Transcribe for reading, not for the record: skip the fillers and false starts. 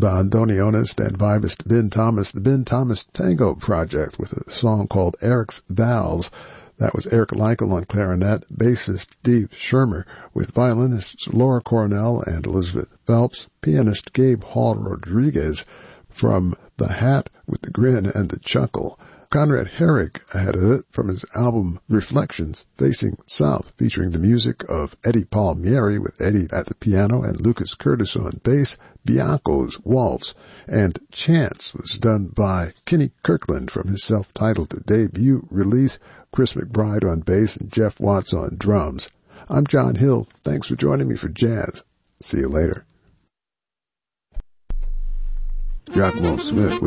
bandoneonist and vibist Ben Thomas, the Ben Thomas Tango Project, with a song called Eric's Valves. That was Eric Leichel on clarinet, bassist Steve Schirmer, with violinists Laura Cornell and Elizabeth Phelps, pianist Gabe Hall Rodriguez. From The Hat with the Grin and the Chuckle, Conrad Herrick ahead of it from his album Reflections Facing South, featuring the music of Eddie Palmieri with Eddie at the piano and Lucas Curtis on bass, Bianco's Waltz, and Chance was done by Kenny Kirkland from his self-titled debut release, Chris McBride on bass and Jeff Watts on drums. I'm John Hill. Thanks for joining me for Jazz. See you later. Giacomo Smith